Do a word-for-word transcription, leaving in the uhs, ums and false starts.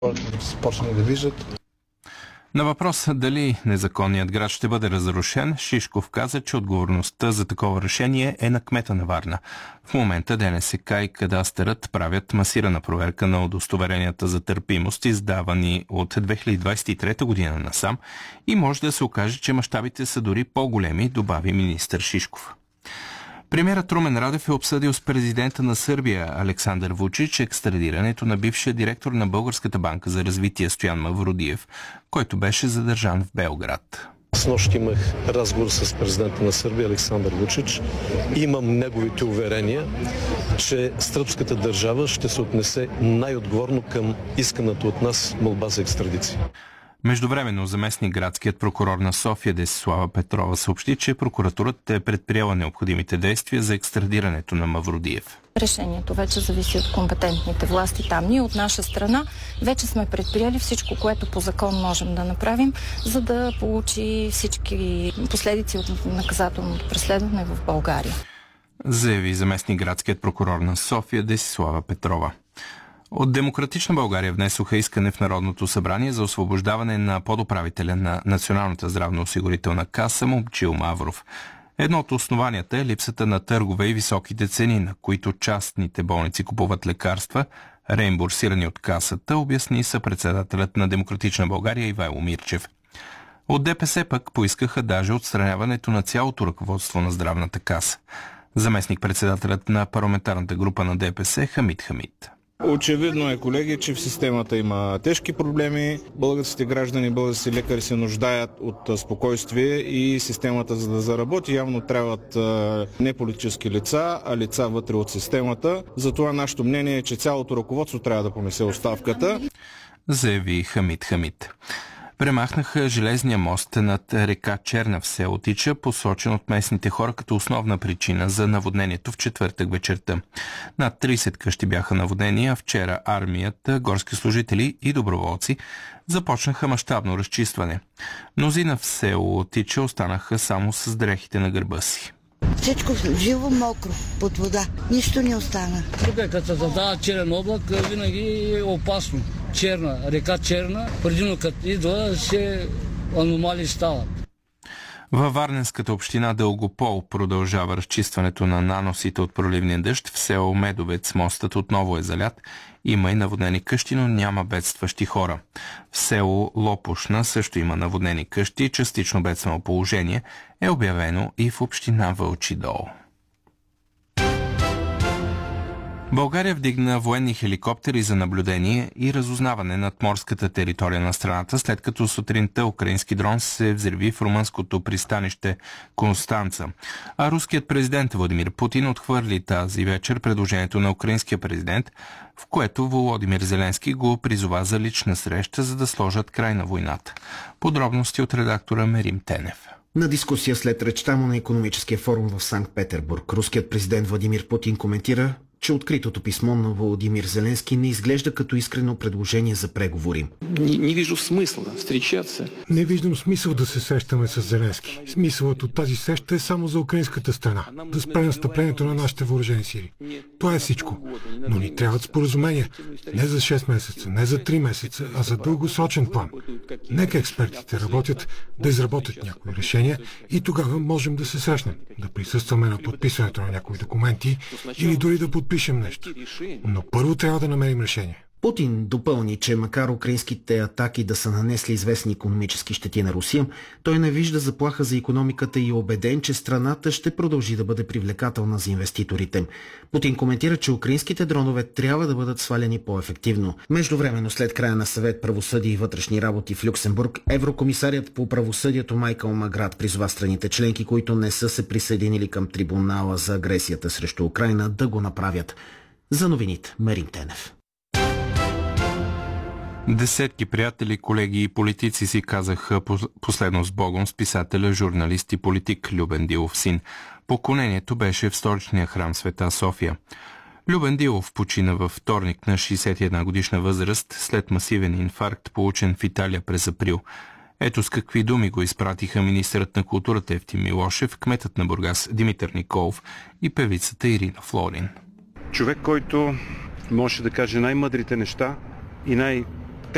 започнали да виждат. На въпрос дали незаконният град ще бъде разрушен, Шишков каза, че отговорността за такова решение е на кмета на Варна. В момента ДНСК и кадастърът правят масирана проверка на удостоверенията за търпимост, издавани от две хиляди двадесет и трета година насам, и може да се окаже, че мащабите са дори по-големи, добави министър Шишков. Премиерът Румен Радев е обсъдил с президента на Сърбия Александър Вучич екстрадирането на бившия директор на Българската банка за развитие Стоян Мавродиев, който беше задържан в Белград. Снощи имах разговор с президента на Сърбия Александър Вучич. Имам неговите уверения, че сръбската държава ще се отнесе най-отговорно към исканата от нас молба за екстрадиция. Междувременно заместник градският прокурор на София Десислава Петрова съобщи, че прокуратурата е предприела необходимите действия за екстрадирането на Мавродиев. Решението вече зависи от компетентните власти там. Ние от наша страна вече сме предприели всичко, което по закон можем да направим, за да получи всички последици от наказателното преследване в България. Заяви заместник градският прокурор на София Десислава Петрова. От Демократична България внесоха искане в Народното събрание за освобождаване на подуправителя на Националната здравноосигурителна каса Момчил Мавров. Едно от основанията е липсата на търгове и високите цени, на които частните болници купуват лекарства, реимбурсирани от касата, обясни съпредседателят на Демократична България Ивайло Мирчев. От ДПС пък поискаха даже отстраняването на цялото ръководство на здравната каса. Заместник-председателят на парламентарната група на ДПС Хамид Хамид. Очевидно е, колеги, че в системата има тежки проблеми. Българските граждани, българските лекари се нуждаят от спокойствие и системата, за да заработи, явно трябват не политически лица, а лица вътре от системата. Затова нашето мнение е, че цялото ръководство трябва да понесе оставката. Заяви Хамид Хамид. Премахнаха железния мост над река Черна в село Тича, посочен от местните хора като основна причина за наводнението в четвъртък вечерта. Над тридесет къщи бяха наводнени, а вчера армията, горски служители и доброволци започнаха мащабно разчистване. Мнозина в село Тича останаха само с дрехите на гърба си. Всичко живо мокро, под вода. Нищо не остана. Тук е като се задава черен облак, винаги е опасно. Черна, река Черна, предимно като идва, се аномалии стават. Във Варненската община Дългопол продължава разчистването на наносите от проливния дъжд. В село Медовец мостът отново е залят. Има и наводнени къщи, но няма бедстващи хора. В село Лопушна също има наводнени къщи. Частично бедствено положение е обявено и в община Вълчи дол. България вдигна военни хеликоптери за наблюдение и разузнаване над морската територия на страната, след като сутринта украински дрон се взриви в румънското пристанище Констанца. А руският президент Владимир Путин отхвърли тази вечер предложението на украинския президент, в което Володимир Зеленски го призова за лична среща, за да сложат край на войната. Подробности от редактора Мерим Тенев. На дискусия след речта му на икономическия форум в Санкт-Петербург, руският президент Владимир Путин коментира, че откритото писмо на Володимир Зеленски не изглежда като искрено предложение за преговори. Не, не вижу смисъл да встречаться. Не виждам смисъл да се срещаме с Зеленски. Смисълът от тази среща е само за украинската страна. Да спре настъплението на нашите въоръжени сили. Това е всичко. Но ни трябват споразумения. Не за шест месеца, не за три месеца, а за дългосрочен план. Нека експертите работят, да изработят някои решения и тогава можем да се срещнем, да присъстваме на подписването на някои документи или дори да подпишем нещо. Но първо трябва да намерим решение. Путин допълни, че макар украинските атаки да са нанесли известни икономически щети на Русия, той не вижда заплаха за икономиката и е убеден, че страната ще продължи да бъде привлекателна за инвеститорите. Путин коментира, че украинските дронове трябва да бъдат сваляни по-ефективно. Междувременно, след края на съвет правосъдие и вътрешни работи в Люксембург, еврокомисарият по правосъдието Майкъл Маград призова страните членки, които не са се присъединили към трибунала за агресията срещу Украйна, да го направят. За новините, Мерим Тенев. Десетки приятели, колеги и политици си казаха последно с Богом с писателя, журналист и политик Любен Дилов син. Поклонението беше в столичния храм Света София. Любен Дилов почина във вторник на шейсет и една годишна възраст след масивен инфаркт, получен в Италия през април. Ето с какви думи го изпратиха министърът на културата Евтим Милошев, кметът на Бургас Димитър Николов и певицата Ирина Флорин. Човек, който може да каже най-мъдрите неща и най-